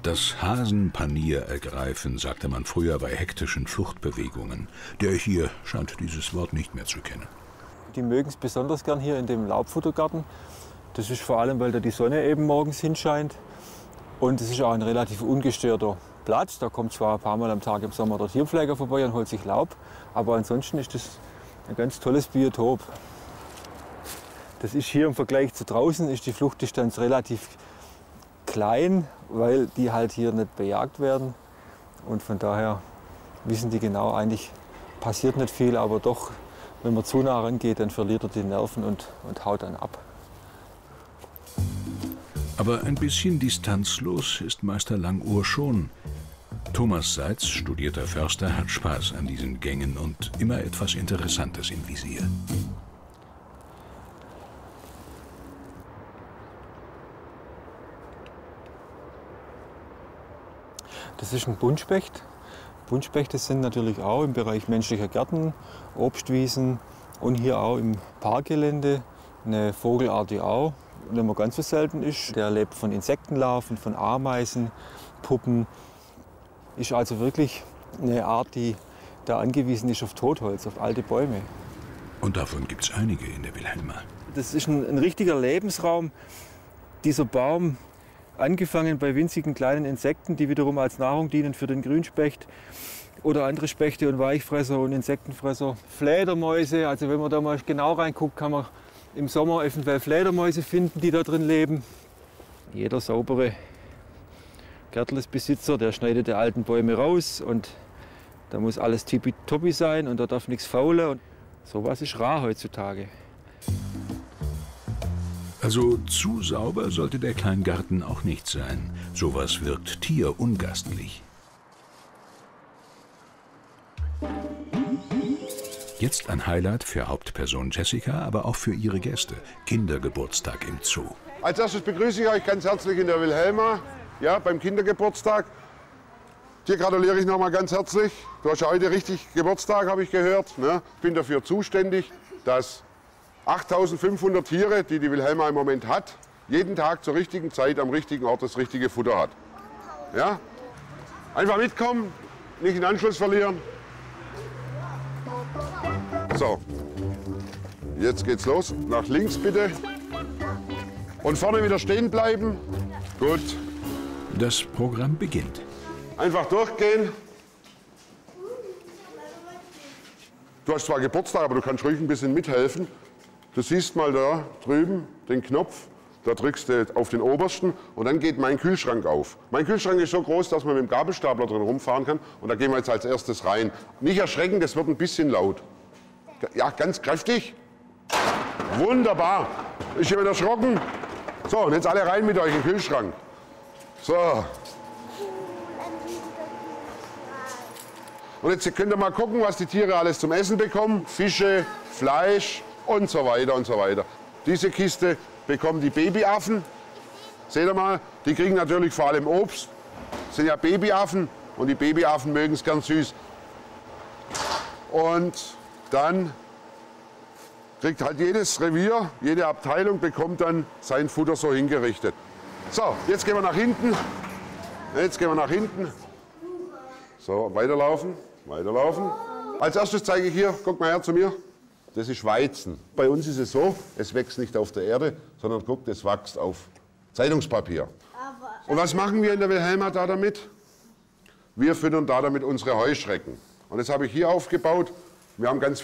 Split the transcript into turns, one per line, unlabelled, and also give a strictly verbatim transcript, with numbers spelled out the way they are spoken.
Das Hasenpanier ergreifen, sagte man früher bei hektischen Fluchtbewegungen. Der hier scheint dieses Wort nicht mehr zu kennen.
Die mögen es besonders gern hier in dem Laubfuttergarten. Das ist vor allem, weil da die Sonne eben morgens hinscheint. Und es ist auch ein relativ ungestörter Platz. Da kommt zwar ein paar Mal am Tag im Sommer der Tierpfleger vorbei und holt sich Laub, aber ansonsten ist das ein ganz tolles Biotop. Das ist hier im Vergleich zu draußen, ist die Fluchtdistanz relativ klein, weil die halt hier nicht bejagt werden. Und von daher wissen die genau, eigentlich passiert nicht viel, aber doch, wenn man zu nah rangeht, dann verliert er die Nerven und, und haut dann ab.
Aber ein bisschen distanzlos ist Meister Languhr schon. Thomas Seitz, studierter Förster, hat Spaß an diesen Gängen und immer etwas Interessantes im Visier.
Das ist ein Buntspecht. Buntspechte sind natürlich auch im Bereich menschlicher Gärten, Obstwiesen und hier auch im Parkgelände eine Vogelart, die auch nicht mehr ganz so selten ist. Der lebt von Insektenlarven, von Ameisen, Puppen. Ist also wirklich eine Art, die da angewiesen ist auf Totholz, auf alte Bäume.
Und davon gibt es einige in der Wilhelma.
Das ist ein, ein richtiger Lebensraum. Dieser Baum, angefangen bei winzigen kleinen Insekten, die wiederum als Nahrung dienen für den Grünspecht oder andere Spechte und Weichfresser und Insektenfresser. Fledermäuse, also wenn man da mal genau reinguckt, kann man im Sommer eventuell Fledermäuse finden, die da drin leben. Jeder saubere Gärtlersbesitzer, der schneidet die alten Bäume raus und da muss alles tippitoppi sein und da darf nichts faulen. Und sowas ist rar heutzutage.
Also zu sauber sollte der Kleingarten auch nicht sein. Sowas wirkt tierungastlich. Jetzt ein Highlight für Hauptperson Jessica, aber auch für ihre Gäste. Kindergeburtstag im Zoo.
Als erstes begrüße ich euch ganz herzlich in der Wilhelma, ja, beim Kindergeburtstag. Dir gratuliere ich noch mal ganz herzlich. Du hast ja heute richtig Geburtstag, habe ich gehört. Ne? Ich bin dafür zuständig, dass achttausendfünfhundert Tiere, die die Wilhelma im Moment hat, jeden Tag zur richtigen Zeit am richtigen Ort das richtige Futter hat. Ja? Einfach mitkommen, nicht den Anschluss verlieren. So, jetzt geht's los. Nach links bitte. Und vorne wieder stehen bleiben. Gut.
Das Programm beginnt.
Einfach durchgehen. Du hast zwar Geburtstag, aber du kannst ruhig ein bisschen mithelfen. Du siehst mal da drüben den Knopf, da drückst du auf den obersten und dann geht mein Kühlschrank auf. Mein Kühlschrank ist so groß, dass man mit dem Gabelstapler drin rumfahren kann und da gehen wir jetzt als erstes rein. Nicht erschrecken, das wird ein bisschen laut. Ja, ganz kräftig. Wunderbar. Ist jemand erschrocken? So, und jetzt alle rein mit euch in den Kühlschrank. So. Und jetzt könnt ihr mal gucken, was die Tiere alles zum Essen bekommen. Fische, Fleisch und so weiter und so weiter. Diese Kiste bekommen die Babyaffen. Seht ihr mal, die kriegen natürlich vor allem Obst. Das sind ja Babyaffen und die Babyaffen mögen es gern süß. Und dann kriegt halt jedes Revier, jede Abteilung bekommt dann sein Futter so hingerichtet. So, jetzt gehen wir nach hinten. Jetzt gehen wir nach hinten. So, weiterlaufen, weiterlaufen. Als erstes zeige ich hier, guck mal her zu mir. Das ist Weizen. Bei uns ist es so, es wächst nicht auf der Erde, sondern guckt, es wächst auf Zeitungspapier. Und was machen wir in der Wilhelma da damit? Wir füttern da damit unsere Heuschrecken. Und das habe ich hier aufgebaut. Wir haben ganz